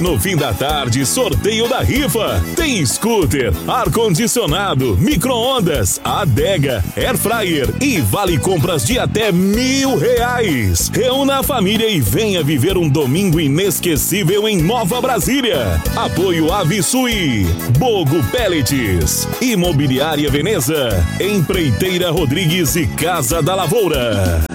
E no fim da tarde, sorteio da rifa. Tem scooter, ar-condicionado, micro-ondas, adega, air fryer e vale compras de até R$1.000. Reúna a família e venha viver um domingo inesquecível em Nova Brasília. Apoio Avisui, Bogo Pellets, Imobiliária Veneza, Empreiteira Rodrigues e Casa da Lavoura.